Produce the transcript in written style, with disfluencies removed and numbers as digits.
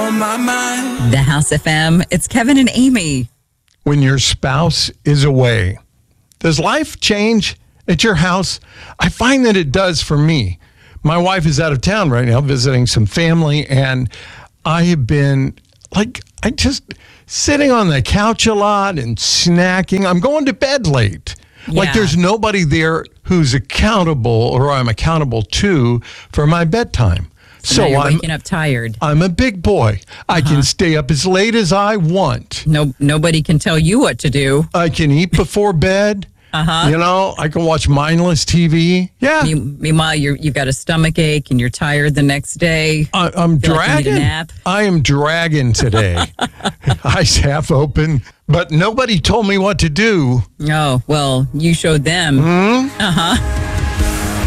on my mind. The House FM. It's Kevin and Amy. When your spouse is away, does life change at your house? I find that it does for me. My wife is out of town right now visiting some family, and I have been sitting on the couch a lot and snacking. I'm going to bed late. Yeah. Like there's nobody there who's accountable or I'm accountable to for my bedtime. So you're waking up tired. I'm a big boy. I can stay up as late as I want. Nobody can tell you what to do. I can eat before bed. You know, I can watch mindless TV. Yeah. Meanwhile, you've got a stomach ache and you're tired the next day. I'm dragging. Like you need a nap. I am dragging today. Eyes half open, but nobody told me what to do. Oh, well, you showed them.